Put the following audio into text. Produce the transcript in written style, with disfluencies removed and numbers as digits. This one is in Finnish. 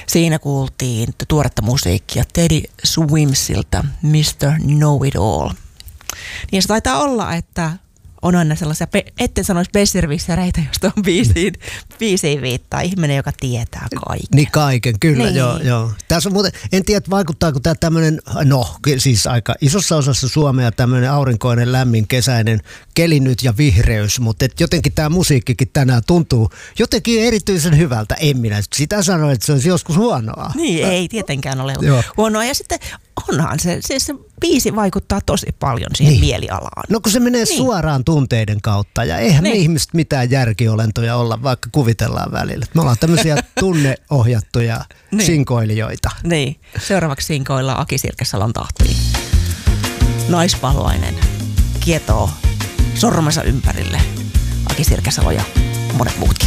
Siinä kuultiin tuoretta musiikkia Teddy Swimsilta Mr. Know-It-All. Niin se taitaa olla, että on aina sellaisia, etten sanoisi besservissereitä, josta on biisiin viittaa. Ihminen, joka tietää kaiken. Niin kaiken, kyllä, niin. joo. Tässä on muuten, en tiedä, vaikuttaako tämä tämmöinen, siis aika isossa osassa Suomea tämmöinen aurinkoinen, lämmin, kesäinen keli nyt ja vihreys, mutta jotenkin tämä musiikkikin tänään tuntuu jotenkin erityisen hyvältä. En minä sitä sano, että se olisi joskus huonoa. Niin, ei tietenkään ole huonoa. Ja sitten onhan se biisi vaikuttaa tosi paljon siihen mielialaan. No kun se menee suoraan tunteiden kautta ja eihän me ihmiset mitään järkiolentoja olla, vaikka kuvitellaan välillä. Me ollaan tämmöisiä tunneohjattuja sinkoilijoita. Niin, seuraavaksi sinkoillaan Aki Sirkesalon tahtiin. Naispalloinen kietoo sormensa ympärille. Aki Sirkesalo ja monet muutkin.